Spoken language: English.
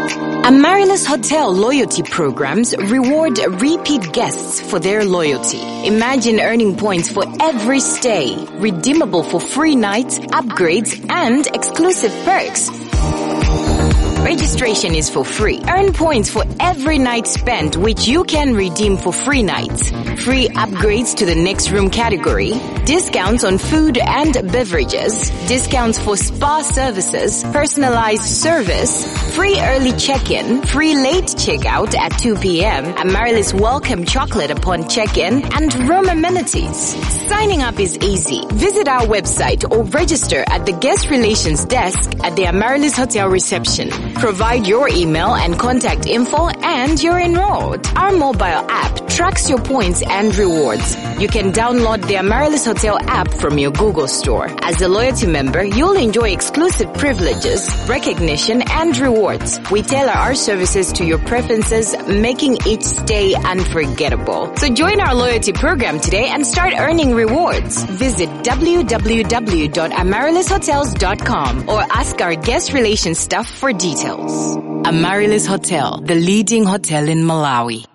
Amaryllis Hotel loyalty programs reward repeat guests for their loyalty. Imagine earning points for every stay, redeemable for free nights, upgrades, and exclusive perks. Registration is for free. Earn points for every night spent, which you can redeem for free nights, free upgrades to the next room category, discounts on food and beverages, discounts for spa services, personalized service, free early check-in, free late checkout at 2 p.m., Amaryllis welcome chocolate upon check-in, and room amenities. Signing up is easy. Visit our website or register at the guest relations desk at the Amaryllis Hotel reception. Provide your email and contact info and you're enrolled. Our mobile app tracks your points and rewards. You can download the Amaryllis Hotel app from your Google Store. As a loyalty member, you'll enjoy exclusive privileges, recognition, and rewards. We tailor our services to your preferences, making each stay unforgettable. So join our loyalty program today and start earning rewards. Visit www.amarylishotels.com or ask our guest relations staff for details. Amaryllis Hotel, the leading hotel in Malawi.